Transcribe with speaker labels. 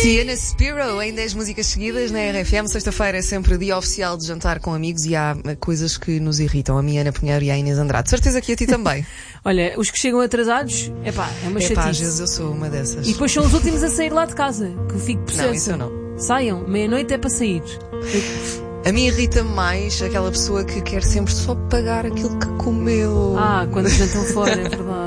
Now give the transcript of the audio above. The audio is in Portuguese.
Speaker 1: Sienna Spiro, em 10 músicas seguidas na RFM. Sexta-feira é sempre dia oficial de jantar com amigos e há coisas que nos irritam. A minha Ana Pinheiro e a Inês Andrade. Certeza que a ti também.
Speaker 2: Olha, os que chegam atrasados, é uma chatice.
Speaker 1: Às vezes eu sou uma dessas.
Speaker 2: E depois são os últimos a sair lá de casa, que eu fico possessa.
Speaker 1: Não, isso eu não.
Speaker 2: Saiam, meia-noite é para sair.
Speaker 1: A mim irrita-me mais aquela pessoa que quer sempre só pagar aquilo que comeu.
Speaker 2: Quando jantam fora, é verdade.